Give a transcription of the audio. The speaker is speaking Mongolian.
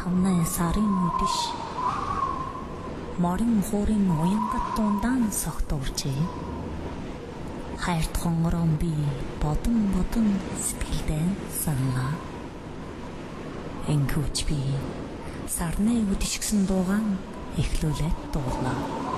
Амны сарын үдэш морин хуурын уянгат дундаан согтуурчээ. Хайрт хонгорон би бодон сэтгэлдээ саналаа. Энхүүч би сарны үдэш гэсэн дуугаан эхлүүлээд дуулаа.